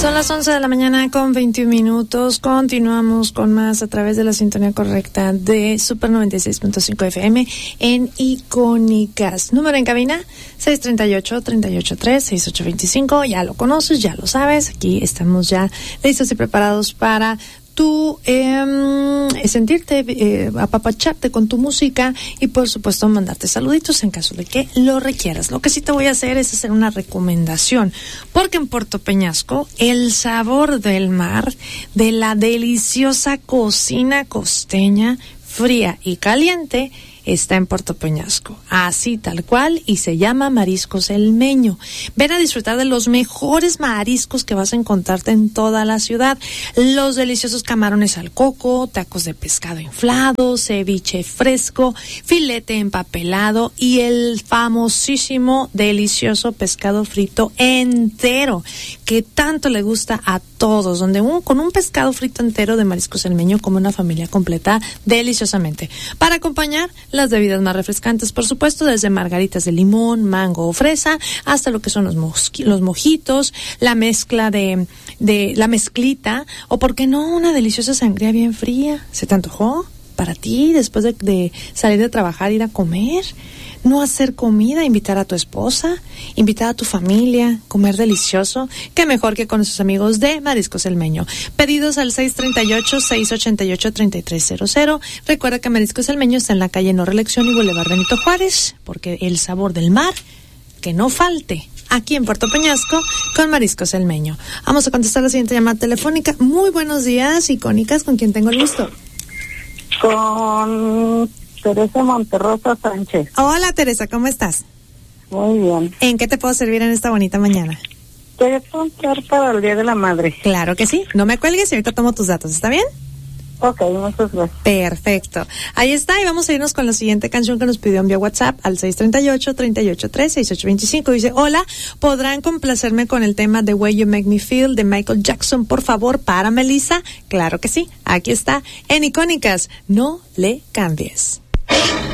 Son las 11 de la mañana con 21 minutos. Continuamos con más a través de la sintonía correcta de Super 96.5 FM en Icónicas. Número en cabina 638-383-6825. Ya lo conoces, ya lo sabes. Aquí estamos ya listos y preparados para tú sentirte, apapacharte con tu música y por supuesto mandarte saluditos en caso de que lo requieras. Lo que sí te voy a hacer es hacer una recomendación, porque en Puerto Peñasco el sabor del mar, de la deliciosa cocina costeña, fría y caliente, está en Puerto Peñasco, así tal cual, y se llama Mariscos El Meño. Ven a disfrutar de los mejores mariscos que vas a encontrarte en toda la ciudad. Los deliciosos camarones al coco, tacos de pescado inflado, ceviche fresco, filete empapelado y el famosísimo, delicioso pescado frito entero, que tanto le gusta a todos, donde con un pescado frito entero de Mariscos El Meño come una familia completa deliciosamente. Para acompañar las bebidas más refrescantes, por supuesto, desde margaritas de limón, mango o fresa, hasta lo que son los mojitos, la mezcla de la mezclita, o por qué no, una deliciosa sangría bien fría. ¿Se te antojó? Para ti, después de salir de trabajar, ir a comer, no hacer comida, invitar a tu esposa, invitar a tu familia, comer delicioso. Qué mejor que con nuestros amigos de Mariscos El Meño. Pedidos al 638-688-3300. Recuerda que Mariscos El Meño está en la calle No Reelección y Boulevard Benito Juárez, porque el sabor del mar, que no falte aquí en Puerto Peñasco con Mariscos El Meño. Vamos a contestar la siguiente llamada telefónica. Muy buenos días, Icónicas, ¿con quién tengo el gusto? Con Teresa Monterrosa Sánchez. Hola, Teresa, ¿cómo estás? Muy bien. ¿En qué te puedo servir en esta bonita mañana? Quería contar para el Día de la Madre. Claro que sí. No me cuelgues y ahorita tomo tus datos, ¿está bien? Ok, muchas gracias. Perfecto. Ahí está, y vamos a irnos con la siguiente canción que nos pidió vía WhatsApp al 638-383-6825. Dice, hola, ¿podrán complacerme con el tema The Way You Make Me Feel de Michael Jackson, por favor, para Melissa? Claro que sí, aquí está, en Icónicas, no le cambies.